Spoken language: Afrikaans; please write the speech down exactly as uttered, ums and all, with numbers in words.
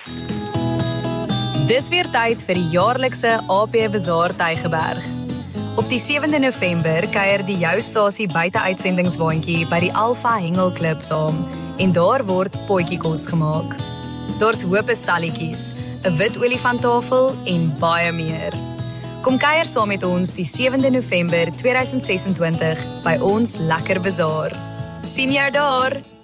Dis weer tyd vir die jaarlikse A P Bazaar Tygerberg. Op die sewende November kuier die jou stasie buite uitsendingswaandjie by die Alpha Hengelklub saam en daar word potjiekos gemaak. Daar's hoop stalletjies, 'n wit olifanttafel en baie meer. Kom kuier saam met ons die sewende November tweeduisend ses en twintig by ons lekker bazaar. Sien jou daar!